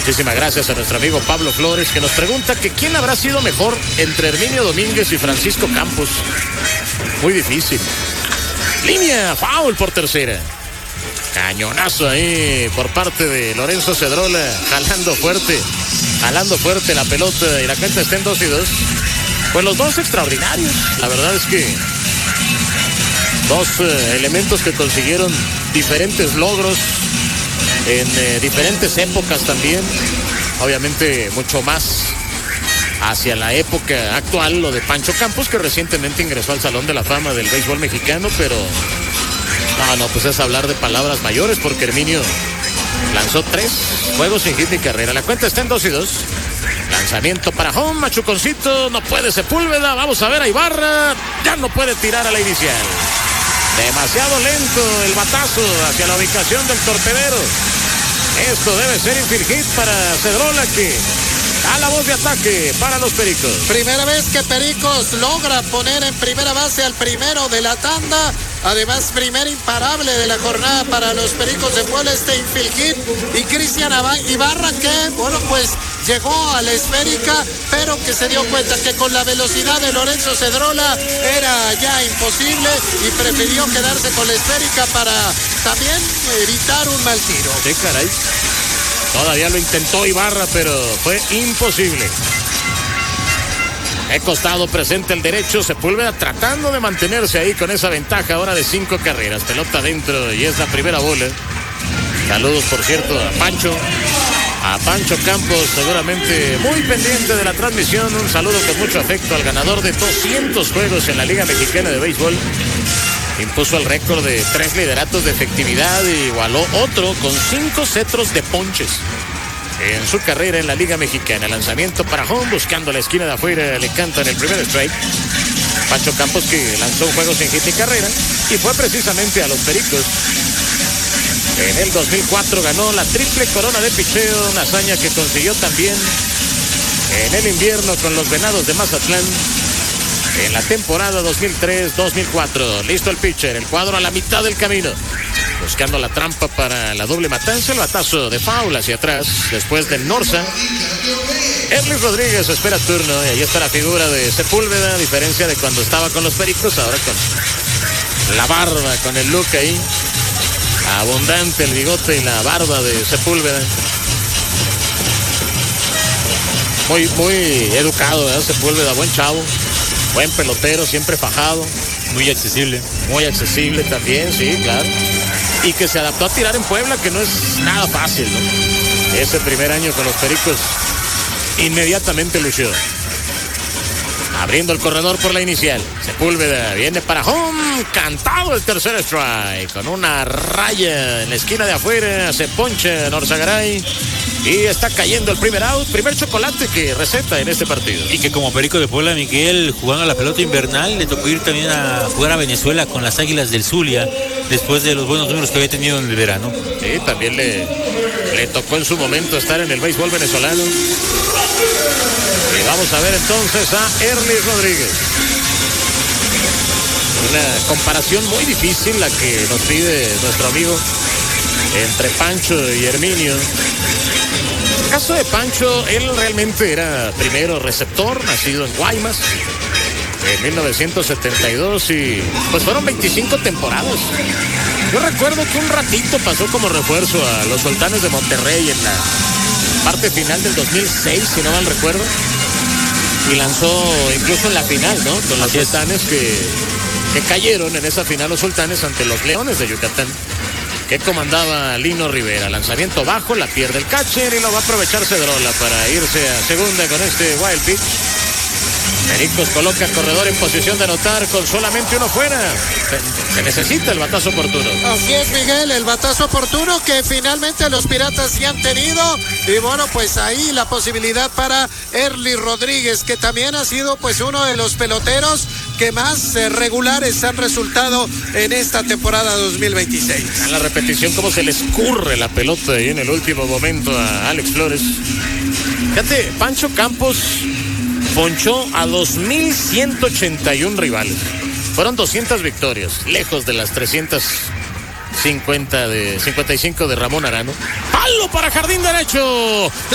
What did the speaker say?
Muchísimas gracias a nuestro amigo Pablo Flores, que nos pregunta que quién habrá sido mejor entre Herminio Domínguez y Francisco Campos. Muy difícil. Línea, foul por tercera. Cañonazo ahí por parte de Lorenzo Cedrola, jalando fuerte la pelota y la cuenta está en 2-2. Pues los dos extraordinarios. La verdad es que dos elementos que consiguieron diferentes logros en diferentes épocas también. Obviamente mucho más hacia la época actual, lo de Pancho Campos, que recientemente ingresó al Salón de la Fama del béisbol mexicano, pero no, pues es hablar de palabras mayores, porque Herminio lanzó 3 juegos sin hit ni carrera. La cuenta está en 2-2. Lanzamiento para home, Machuconcito, no puede Sepúlveda, vamos a ver a Ibarra, ya no puede tirar a la inicial. Demasiado lento el batazo hacia la ubicación del torpedero. Esto debe ser infield hit para Cedrola, que a la voz de ataque para los Pericos. Primera vez que Pericos logra poner en primera base al primero de la tanda. Además, primer imparable de la jornada para los Pericos de Puebla, este infield hit. Y Cristian Ibarra, que, bueno, pues llegó a la esférica, pero que se dio cuenta que con la velocidad de Lorenzo Cedrola era ya imposible y prefirió quedarse con la esférica para también evitar un mal tiro. Sí, caray. Todavía lo intentó Ibarra, pero fue imposible. He costado presente el derecho, Sepúlveda tratando de mantenerse ahí con esa ventaja ahora de 5 carreras. Pelota adentro y es la primera bola. Saludos, por cierto, a Pancho Campos, seguramente muy pendiente de la transmisión. Un saludo con mucho afecto al ganador de 200 juegos en la Liga Mexicana de Béisbol. Impuso el récord de 3 lideratos de efectividad y igualó otro con 5 cetros de ponches en su carrera en la Liga Mexicana. Lanzamiento para home, buscando la esquina de afuera, le cantan el primer strike. Pancho Campos, que lanzó un juego sin hit ni carrera y fue precisamente a los Pericos. En el 2004 ganó la triple corona de picheo, una hazaña que consiguió también en el invierno con los Venados de Mazatlán en la temporada 2003-2004. Listo el pitcher, el cuadro a la mitad del camino, buscando la trampa para la doble matanza. El batazo de foul hacia atrás después del Norza. Erlis Rodríguez espera turno y ahí está la figura de Sepúlveda, a diferencia de cuando estaba con los Pericos, ahora con la barba, con el look ahí abundante, el bigote y la barba de Sepúlveda. Muy educado, ¿verdad? Sepúlveda, buen chavo, buen pelotero, siempre fajado. Muy accesible. Muy accesible también, sí, claro. Y que se adaptó a tirar en Puebla, que no es nada fácil, ¿no? Ese primer año con los Pericos inmediatamente lució. Abriendo el corredor por la inicial. Sepúlveda viene para home. Cantado el tercer strike. Con una raya en la esquina de afuera. Se poncha Norzagaray. Y está cayendo el primer out. Primer chocolate que receta en este partido. Y que como Perico de Puebla, Miguel, jugando a la pelota invernal, le tocó ir también a jugar a Venezuela con las Águilas del Zulia, después de los buenos números que había tenido en el verano. Sí, también le tocó en su momento estar en el béisbol venezolano. Y vamos a ver entonces a Erlis Rodríguez. Una comparación muy difícil la que nos pide nuestro amigo entre Pancho y Herminio. En el caso de Pancho, él realmente era primero receptor, nacido en Guaymas en 1972 y pues fueron 25 temporadas. Yo recuerdo que un ratito pasó como refuerzo a los Sultanes de Monterrey en la parte final del 2006, si no mal recuerdo. Y lanzó incluso en la final, ¿no? Con los Sultanes que cayeron en esa final los Sultanes ante los Leones de Yucatán, que comandaba Lino Rivera. Lanzamiento bajo, la pierde el catcher y lo va a aprovechar Cedrola para irse a segunda con este wild pitch. Pericos coloca corredor en posición de anotar con solamente uno fuera. Se necesita el batazo oportuno. Así es, Miguel, el batazo oportuno que finalmente los Piratas sí han tenido. Y bueno, pues ahí la posibilidad para Erlis Rodríguez, que también ha sido pues uno de los peloteros que más regulares han resultado en esta temporada 2026. En la repetición, cómo se le escurre la pelota ahí en el último momento a Alex Flores. Fíjate, Pancho Campos ponchó a 2,181 rivales. Fueron 200 victorias, lejos de las 355 de Ramón Arano. ¡Palo para jardín derecho!